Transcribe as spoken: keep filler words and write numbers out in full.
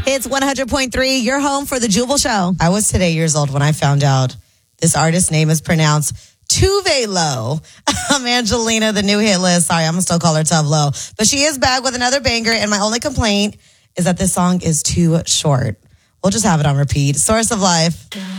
It's one hundred point three, your home for the Jubal Show. I was today years old when I found out this artist's name is pronounced Tove Lo. I'm Angelina, the new hit list. Sorry, I'm going to still call her Tove Lo. But she is back with another banger, and my only complaint is that this song is too short. We'll just have it on repeat. Source of Life.